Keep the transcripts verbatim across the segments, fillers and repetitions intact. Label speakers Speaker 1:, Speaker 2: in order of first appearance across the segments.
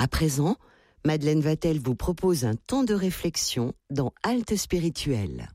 Speaker 1: À présent, Madeleine Vatel vous propose un temps de réflexion dans Halte Spirituelle.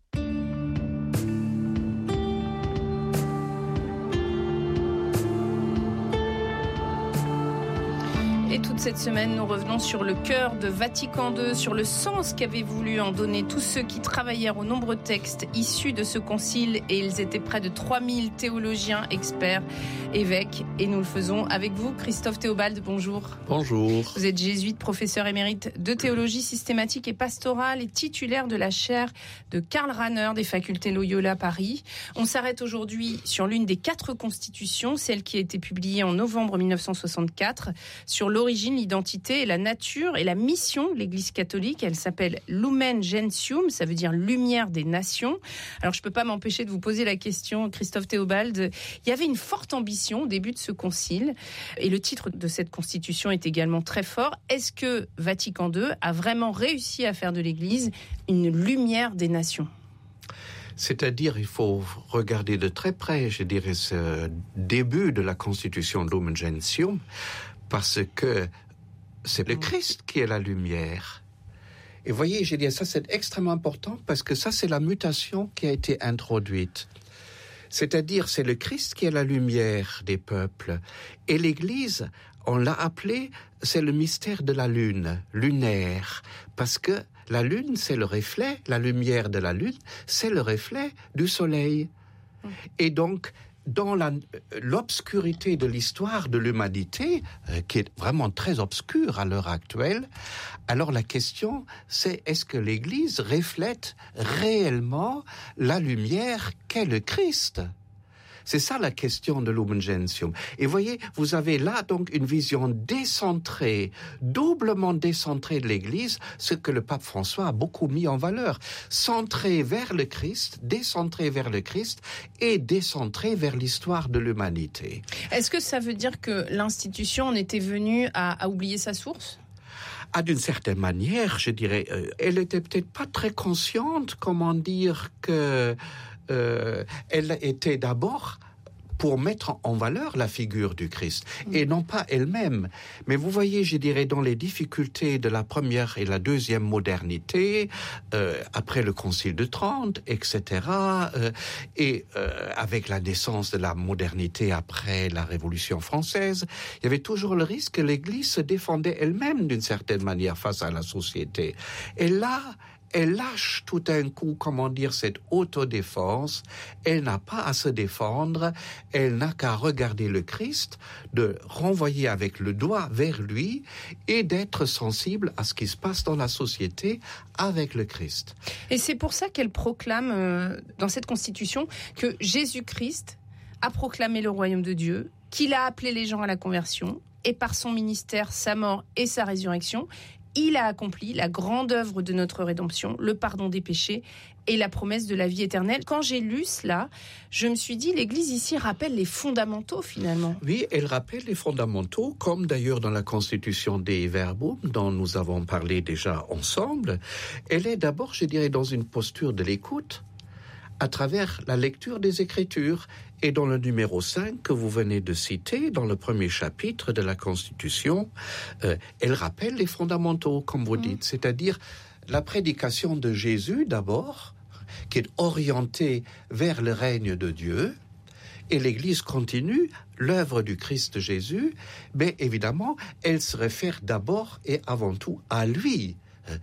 Speaker 2: Et toute cette semaine, nous revenons sur le cœur de Vatican deux, sur le sens qu'avaient voulu en donner tous ceux qui travaillèrent aux nombreux textes issus de ce concile. Et ils étaient près de trois mille théologiens, experts, évêques. Et nous le faisons avec vous, Christophe Théobald, bonjour.
Speaker 3: Bonjour.
Speaker 2: Vous êtes jésuite, professeur émérite de théologie systématique et pastorale et titulaire de la chaire de Karl Rahner des facultés Loyola Paris. On s'arrête aujourd'hui sur l'une des quatre constitutions, celle qui a été publiée en novembre mille neuf cent soixante-quatre, sur l'origine, l'identité et la nature et la mission de l'Église catholique. Elle s'appelle Lumen Gentium, ça veut dire lumière des nations. Alors je ne peux pas m'empêcher de vous poser la question, Christophe Théobald. Il y avait une forte ambition au début de ce concile et le titre de cette constitution est également très fort. Est-ce que Vatican deux a vraiment réussi à faire de l'Église une lumière des nations ?
Speaker 3: C'est-à-dire, il faut regarder de très près, je dirais, ce début de la constitution Lumen Gentium, parce que c'est le Christ qui est la lumière. Et voyez, je dis ça, c'est extrêmement important, parce que ça, c'est la mutation qui a été introduite. C'est-à-dire, c'est le Christ qui est la lumière des peuples. Et l'Église, on l'a appelé, c'est le mystère de la lune, lunaire, parce que la lune, c'est le reflet, la lumière de la lune, c'est le reflet du soleil. Et donc, dans la, l'obscurité de l'histoire de l'humanité, euh, qui est vraiment très obscure à l'heure actuelle, alors la question, c'est est-ce que l'Église reflète réellement la lumière qu'est le Christ ? C'est ça la question de Lumen Gentium. Et voyez, vous avez là donc une vision décentrée, doublement décentrée de l'Église, ce que le pape François a beaucoup mis en valeur. Centrée vers le Christ, décentrée vers le Christ et décentrée vers l'histoire de l'humanité.
Speaker 2: Est-ce que ça veut dire que l'institution en était venue à, à oublier sa source ?
Speaker 3: Ah, d'une certaine manière, je dirais, euh, elle était peut-être pas très consciente, comment dire, que euh, elle était d'abord pour mettre en valeur la figure du Christ, et non pas elle-même. Mais vous voyez, je dirais, dans les difficultés de la première et la deuxième modernité, euh, après le Concile de Trente, et cetera, euh, et euh, avec la naissance de la modernité après la Révolution française, il y avait toujours le risque que l'Église se défendait elle-même d'une certaine manière face à la société. Et là, elle lâche tout d'un coup, comment dire, cette autodéfense. Elle n'a pas à se défendre, elle n'a qu'à regarder le Christ, de renvoyer avec le doigt vers lui et d'être sensible à ce qui se passe dans la société avec le Christ.
Speaker 2: Et c'est pour ça qu'elle proclame euh, dans cette constitution que Jésus-Christ a proclamé le royaume de Dieu, qu'il a appelé les gens à la conversion, et par son ministère, sa mort et sa résurrection, il a accompli la grande œuvre de notre rédemption, le pardon des péchés et la promesse de la vie éternelle. Quand j'ai lu cela, je me suis dit, l'Église ici rappelle les fondamentaux finalement.
Speaker 3: Oui, elle rappelle les fondamentaux, comme d'ailleurs dans la Constitution Dei Verbum, dont nous avons parlé déjà ensemble. Elle est d'abord, je dirais, dans une posture de l'écoute, à travers la lecture des Écritures. Et dans le numéro cinq que vous venez de citer, dans le premier chapitre de la Constitution, euh, elle rappelle les fondamentaux, comme vous mmh. dites, c'est-à-dire la prédication de Jésus d'abord, qui est orientée vers le règne de Dieu, et l'Église continue l'œuvre du Christ Jésus, mais évidemment, elle se réfère d'abord et avant tout à lui,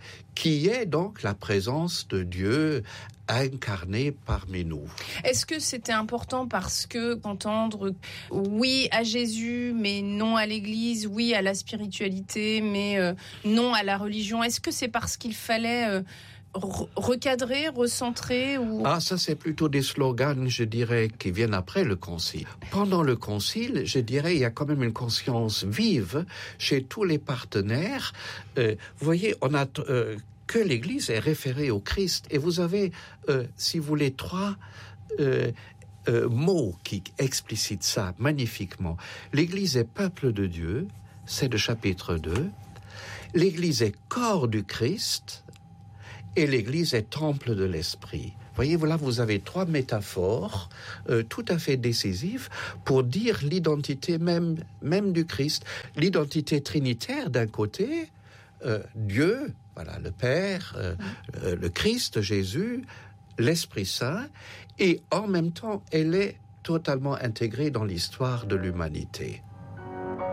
Speaker 3: qui est donc la présence de Dieu incarné parmi nous.
Speaker 2: Est-ce que c'était important parce que entendre oui à Jésus, mais non à l'Église, oui à la spiritualité, mais euh, non à la religion, est-ce que c'est parce qu'il fallait euh, re- recadrer, recentrer ou...
Speaker 3: Ah, ça c'est plutôt des slogans, je dirais, qui viennent après le concile. Pendant le concile, je dirais, il y a quand même une conscience vive chez tous les partenaires. Euh, vous voyez, on a... Euh, que l'Église est référée au Christ. Et vous avez, euh, si vous voulez, trois euh, euh, mots qui explicitent ça magnifiquement. L'Église est peuple de Dieu, c'est le chapitre deux. L'Église est corps du Christ et l'Église est temple de l'Esprit. Voyez, voilà, vous avez trois métaphores euh, tout à fait décisives pour dire l'identité même, même du Christ. L'identité trinitaire d'un côté, euh, Dieu, voilà, le Père, euh, euh, le Christ, Jésus, l'Esprit Saint, et en même temps, elle est totalement intégrée dans l'histoire de l'humanité.